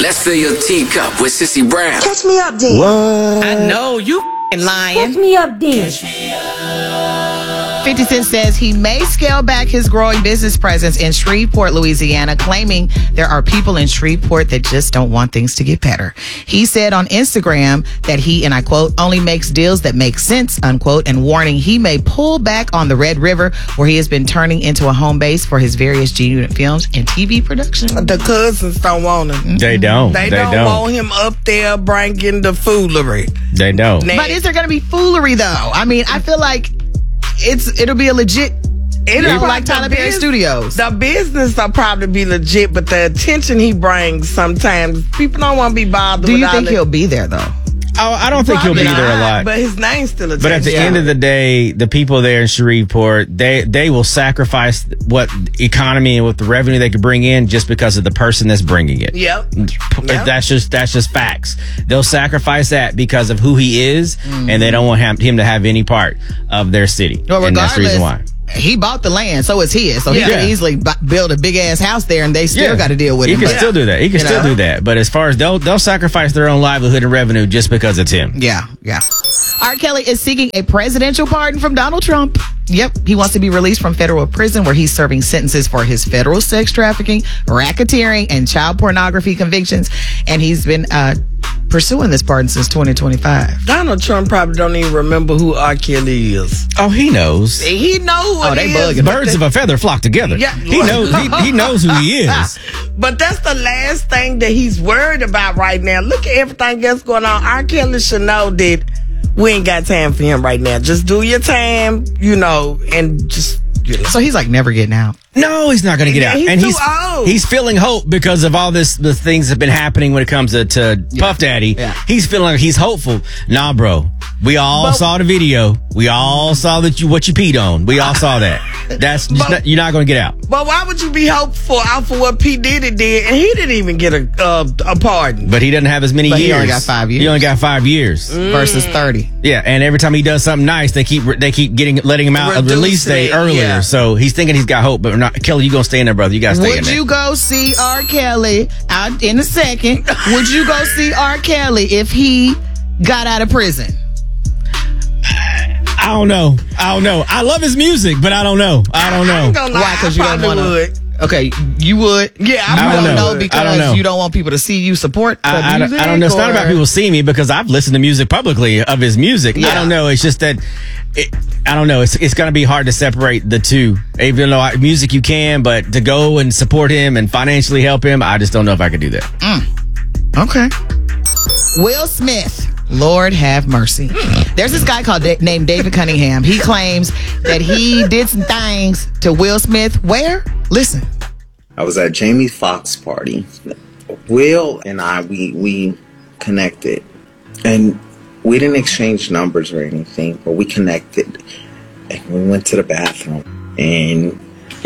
Let's fill your teacup with Sissy Brown. Catch me up, then. What? I know you lying. Catch me up, then. 50 Cent says he may scale back his growing business presence in Shreveport, Louisiana, claiming there are people in Shreveport that just don't want things to get better. He said on Instagram that he, and I quote, only makes deals that make sense, unquote, and warning he may pull back on the Red River, where he has been turning into a home base for his various G-Unit films and TV productions. The cousins don't want him. They don't. They don't want him up there bringing the foolery. They don't. But is there going to be foolery, though? I mean, I feel like it'll be a legit, like Tyler Perry Studios. The business will probably be legit, but the attention he brings, sometimes people don't want to be bothered. Do you think he'll be there, though? Oh, I don't think he'll be there a lot. But his name's still attention. But at the end of the day, the people there in Shreveport, they will sacrifice what economy and what the revenue they could bring in just because of the person that's bringing it. Yep. That's just facts. They'll sacrifice that because of who he is, and they don't want him to have any part of their city. Well, and that's the reason why. He bought the land, so it's his. So he could easily build a big ass house there, and they still got to deal with it. He can still do that. He can still do that. But as far as they'll sacrifice their own livelihood and revenue just because it's him. Yeah. R. Kelly is seeking a presidential pardon from Donald Trump. Yep, he wants to be released from federal prison where he's serving sentences for his federal sex trafficking, racketeering, and child pornography convictions. And he's been pursuing this pardon since 2025. Donald Trump probably don't even remember who R. Kelly is. Oh, he knows. He knows who they he bugging. is. Birds of a feather flock together. Yeah. He knows. He knows who he is. But that's the last thing that he's worried about right now. Look at everything else going on. R. Kelly should know that we ain't got time for him right now. Just do your time, and just. So he's like never getting out. No, he's not going to get out. He's too old. He's feeling hope because of all the things that have been happening when it comes to Puff Daddy. Yeah. He's feeling like he's hopeful. Nah, bro. We all saw the video. We all saw what you peed on. We all saw that. That's just you're not going to get out. But why would you be hopeful out for what P. Diddy did? And he didn't even get a pardon. But he doesn't have as many years. He only got 5 years. He only got 5 years versus 30. Yeah, and every time he does something nice, they keep letting him out a release date earlier. Yeah. So he's thinking he's got hope, but not. Kelly, you gonna stay in there, brother? You gotta stay in there. Would you go see R. Kelly out in a second? Would you go see R. Kelly if he got out of prison? I don't know. I love his music, but I don't know. Why? Because you don't want to. Okay, you would. Yeah, I don't know because you don't want people to see you support music. I don't know. It's not about people seeing me because I've listened to music publicly of his music. Yeah. I don't know. It's just that. I don't know. It's going to be hard to separate the two. Even though music you can, but to go and support him and financially help him, I just don't know if I could do that. Okay. Will Smith. Lord have mercy. There's this guy named David Cunningham. He claims that he did some things to Will Smith. Where? Listen. I was at Jamie Foxx's party. Will and I, we connected. And we didn't exchange numbers or anything, but we connected. And we went to the bathroom. And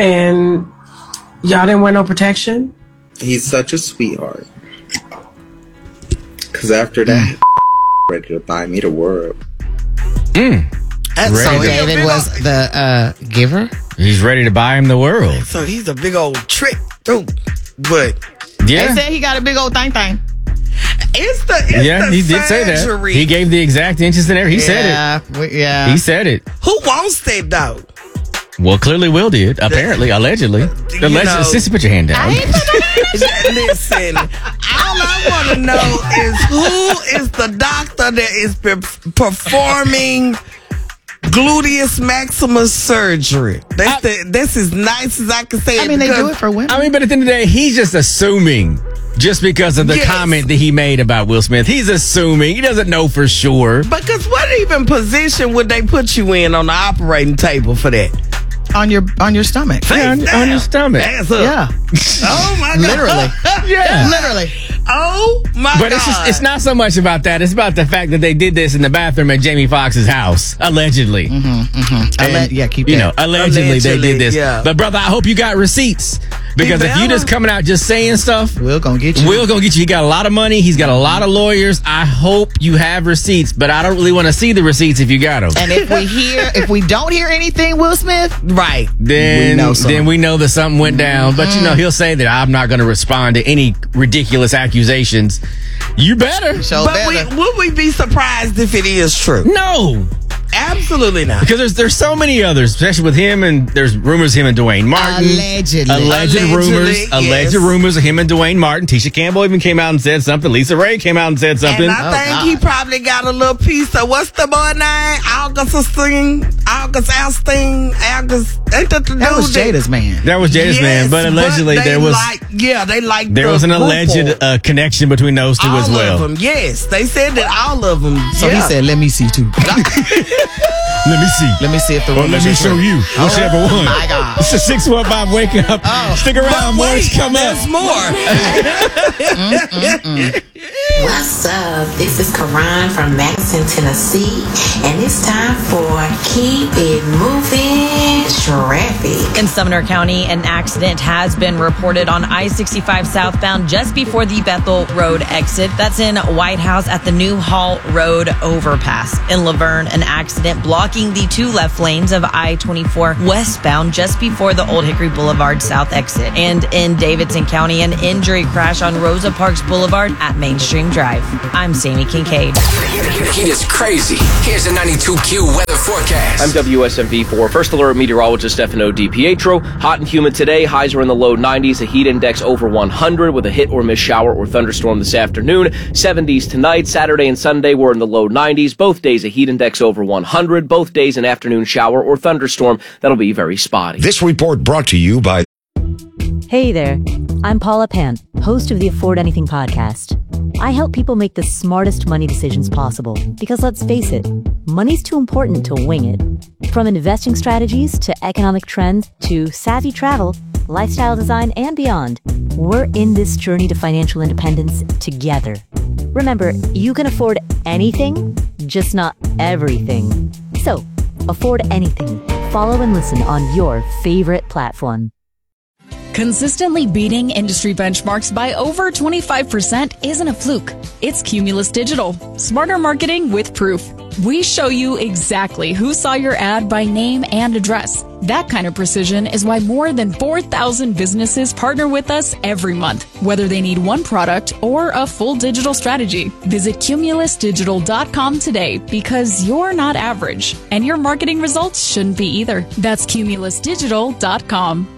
y'all didn't wear no protection? He's such a sweetheart. Because after that, ready to buy me the world. So David was the giver? He's ready to buy him the world. So he's a big old trick, too. But they said he got a big old thing. It's the he did say that. He gave the exact inches and everything. He said it. Yeah. He said it. Who wants that, though? Well, clearly Will did. Apparently, allegedly. Sissy, put your hand down. Listen, all I want to know is who is the doctor that is performing gluteus maximus surgery. That's as nice as I can say it. I mean, they do it for women. But at the end of the day, he's just assuming. Just because of the comment that he made about Will Smith. He's assuming. He doesn't know for sure. Because what even position would they put you in on the operating table for that? On your stomach. On your stomach. Yeah. Oh, my God. Literally. Yeah. Literally. Oh, my God. But it's not so much about that. It's about the fact that they did this in the bathroom at Jamie Foxx's house. Allegedly. Keep that. Allegedly they did this. Yeah. But, brother, I hope you got receipts. Because if you just coming out just saying stuff, Will gonna get you. Will gonna get you. He got a lot of money. He's got a lot of lawyers. I hope you have receipts, but I don't really want to see the receipts if you got them. And if we don't hear anything, Will Smith, Right. Then we know that something went down. But he'll say that I'm not going to respond to any ridiculous accusations. You better. But would we be surprised if it is true? No. Absolutely not. Because there's so many others, especially with him, and there's rumors of him and Dwayne Martin. Alleged rumors of him and Dwayne Martin. Tisha Campbell even came out and said something. Lisa Ray came out and said something. And I think he probably got a little piece of, what's the boy name? August Alston. that was Jada's man. That was Jada's man, but allegedly there was an alleged connection between those two as well. All of them, yes. They said that all of them. So he said, let me see too. Let me see. Let me see if the Well, let me show you. Whichever one. My God. It's a 615 Wake Up. Stick around, more to come up. There's more. What's up? This is Karan from Madison, Tennessee, and it's time for Keep It Moving Traffic. In Sumner County, an accident has been reported on I-65 southbound just before the Bethel Road exit. That's in White House at the New Hall Road overpass. In Laverne, an accident blocking the two left lanes of I-24 westbound just before the Old Hickory Boulevard south exit. And in Davidson County, an injury crash on Rosa Parks Boulevard at Mainstream Drive. I'm Sammy Kincaid. He is crazy. Here's the 92Q weather forecast. I'm WSMV4 First Alert meteorologist Stefano DiPietro. Hot and humid today. Highs are in the low 90s. A heat index over 100 with a hit or miss shower or thunderstorm this afternoon. 70s tonight. Saturday and Sunday were in the low 90s. Both days a heat index over 100. Both days an afternoon shower or thunderstorm that'll be very spotty. This report brought to you by... Hey there, I'm Paula Pan, host of the Afford Anything podcast. I help people make the smartest money decisions possible because let's face it, money's too important to wing it. From investing strategies to economic trends to savvy travel, lifestyle design, and beyond, we're in this journey to financial independence together. Remember, you can afford anything, just not everything. So, afford anything. Follow and listen on your favorite platform. Consistently beating industry benchmarks by over 25% isn't a fluke. It's Cumulus Digital. Smarter marketing with proof. We show you exactly who saw your ad by name and address. That kind of precision is why more than 4,000 businesses partner with us every month, whether they need one product or a full digital strategy. Visit cumulusdigital.com today because you're not average, and your marketing results shouldn't be either. That's cumulusdigital.com.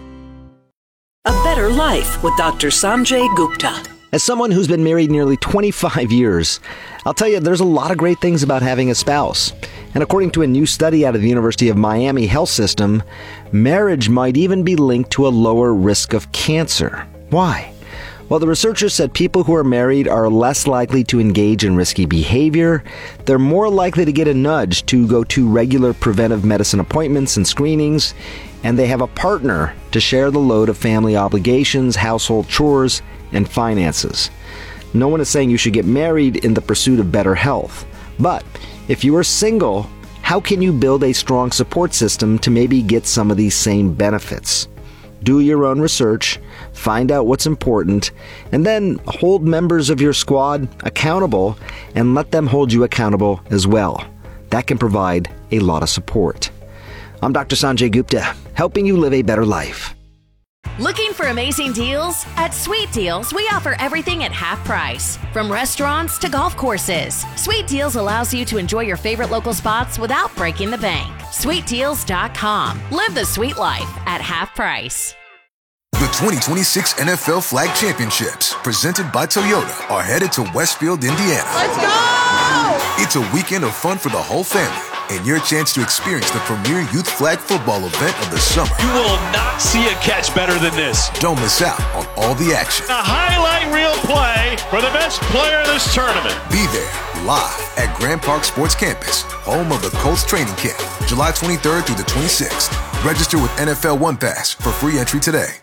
A Better Life with Dr. Sanjay Gupta. As someone who's been married nearly 25 years, I'll tell you there's a lot of great things about having a spouse. And according to a new study out of the University of Miami Health System, marriage might even be linked to a lower risk of cancer. Why? Well, the researchers said people who are married are less likely to engage in risky behavior, they're more likely to get a nudge to go to regular preventive medicine appointments and screenings, and they have a partner to share the load of family obligations, household chores, and finances. No one is saying you should get married in the pursuit of better health. But if you are single, how can you build a strong support system to maybe get some of these same benefits? Do your own research, find out what's important, and then hold members of your squad accountable and let them hold you accountable as well. That can provide a lot of support. I'm Dr. Sanjay Gupta, helping you live a better life. Looking for amazing deals? At Sweet Deals, we offer everything at half price. From restaurants to golf courses, Sweet Deals allows you to enjoy your favorite local spots without breaking the bank. SweetDeals.com. Live the sweet life at half price. The 2026 NFL Flag Championships, presented by Toyota, are headed to Westfield, Indiana. Let's go! It's a weekend of fun for the whole family, and your chance to experience the premier youth flag football event of the summer. You will not see a catch better than this. Don't miss out on all the action. A highlight reel play for the best player of this tournament. Be there live at Grand Park Sports Campus, home of the Colts training camp, July 23rd through the 26th. Register with NFL One Pass for free entry today.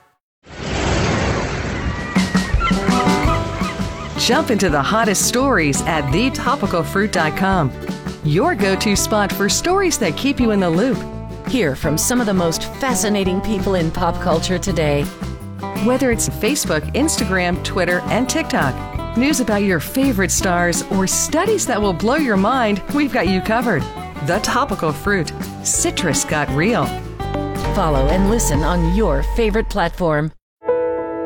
Jump into the hottest stories at thetopicalfruit.com. Your go-to spot for stories that keep you in the loop. Hear from some of the most fascinating people in pop culture today. Whether it's Facebook, Instagram, Twitter, and TikTok, news about your favorite stars, or studies that will blow your mind, we've got you covered. The Topical Fruit. Citrus got real. Follow and listen on your favorite platform.